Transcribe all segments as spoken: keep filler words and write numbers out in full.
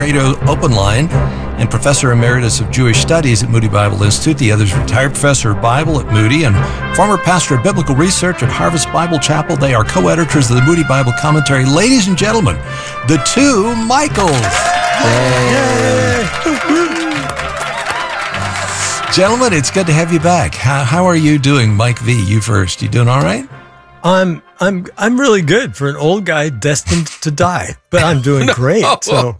Radio Open Line and Professor Emeritus of Jewish Studies at Moody Bible Institute. The other is retired professor of Bible at Moody and former pastor of biblical research at Harvest Bible Chapel. They are co-editors of the Moody Bible Commentary. Ladies and gentlemen, the two Michaels. Yay. Gentlemen, it's good to have you back. How, how are you doing? Mike V, you first. You doing all right? I'm I'm I'm really good for an old guy destined to die, but I'm doing no. great. So,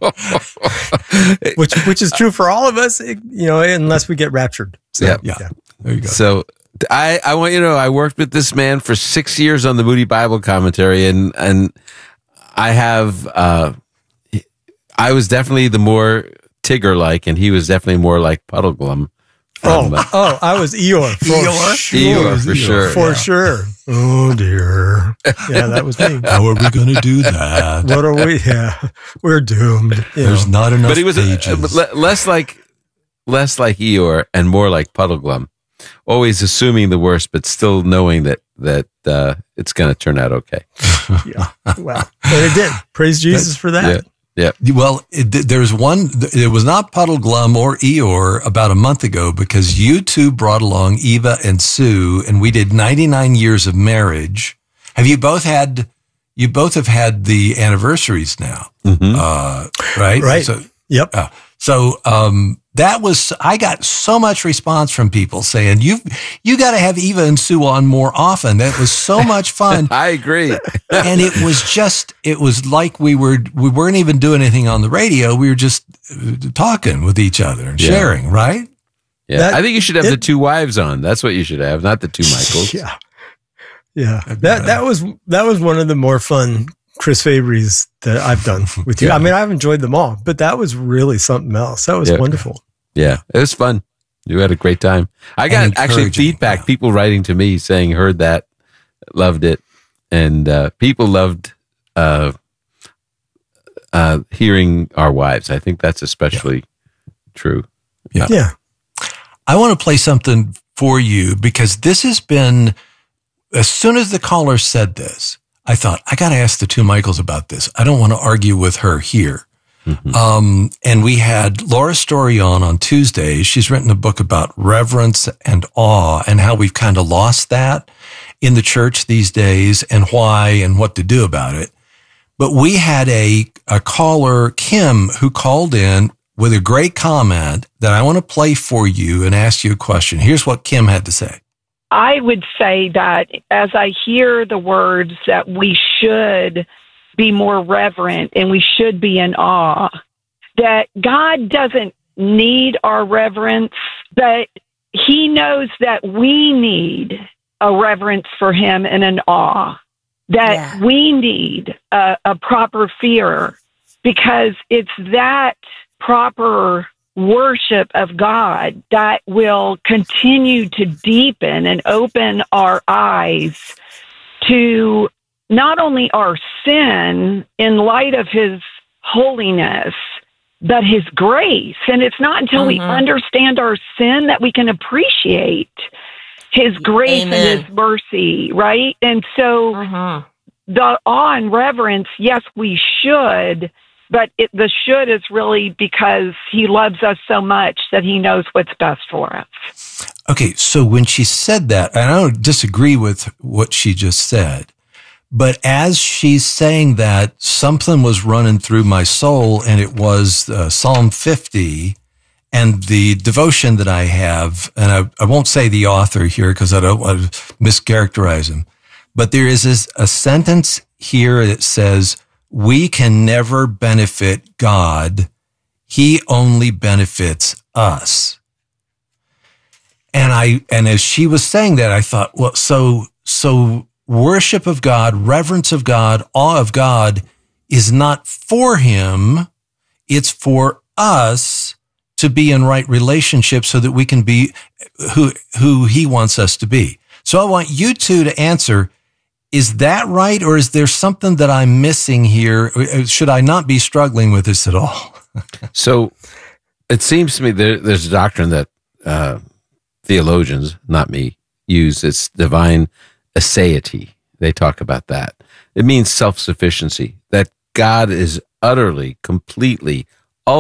which which is true for all of us, you know, unless we get raptured. So, yeah, yeah. There you go. So I I want you to know I worked with this man for six years on the Moody Bible Commentary, and and I have uh, I was definitely the more Tigger like, and he was definitely more like Puddleglum. Oh, um, oh, I was Eeyore. For Eeyore? Sure. Eeyore, for sure. For yeah. sure. Oh, dear. Yeah, that was me. How are we going to do that? What are we? Yeah, we're doomed. There's know. not enough But he was pages. A, less like less like Eeyore and more like Puddleglum. Always assuming the worst, but still knowing that, that uh, it's going to turn out okay. Yeah. Well, and it did. Praise Jesus for that. Yeah. Yeah. Well, it, there's one, it was not Puddleglum or Eeyore about a month ago because you two brought along Eva and Sue and we did ninety-nine years of marriage. Have you both had, you both have had the anniversaries now, mm-hmm. uh, right? Right. So, yep. Uh, so, um, that was, I got so much response from people saying, you you got to have Eva and Sue on more often. That was so much fun. I agree. And it was just, it was like we were, we weren't even doing anything on the radio. We were just talking with each other and yeah. sharing, right? Yeah. That, I think you should have it, the two wives on. That's what you should have, not the two Michaels. Yeah. Yeah. That, that was, that was one of the more fun Chris Fabry's that I've done with you. Yeah. I mean, I've enjoyed them all, but that was really something else. That was yeah. wonderful. Yeah, it was fun. You had a great time. I got actually feedback, yeah. people writing to me saying, heard that, loved it. And uh, people loved uh, uh, hearing our wives. I think that's especially yeah. true. Yeah. Yeah. I want to play something for you because this has been, as soon as the caller said this, I thought, I got to ask the two Michaels about this. I don't want to argue with her here. Mm-hmm. Um, and we had Laura Story on on Tuesday. She's written a book about reverence and awe and how we've kind of lost that in the church these days and why and what to do about it. But we had a, a caller, Kim, who called in with a great comment that I want to play for you and ask you a question. Here's what Kim had to say. I would say that as I hear the words that we should be more reverent and we should be in awe, that God doesn't need our reverence, but he knows that we need a reverence for him and an awe, that yeah. we need a, a proper fear, because it's that proper worship of God that will continue to deepen and open our eyes to not only our sin in light of his holiness, but his grace. And it's not until mm-hmm. we understand our sin that we can appreciate his grace Amen. And his mercy, right? And so mm-hmm. the awe and reverence, yes, we should, but it, the should is really because he loves us so much that he knows what's best for us. Okay, so when she said that, and I don't disagree with what she just said, but as she's saying that, something was running through my soul, and it was uh, Psalm fifty and the devotion that I have, and I, I won't say the author here because I don't want to mischaracterize him, but there is this, a sentence here that says, we can never benefit God. He only benefits us. And I, and as she was saying that, I thought, well, so, so worship of God, reverence of God, awe of God is not for him. It's for us to be in right relationship so that we can be who, who he wants us to be. So I want you two to answer, is that right? Or is there something that I'm missing here? Should I not be struggling with this at all? So it seems to me there, there's a doctrine that uh, theologians, not me, use. It's divine aseity. They talk about that. It means self-sufficiency, that God is utterly, completely,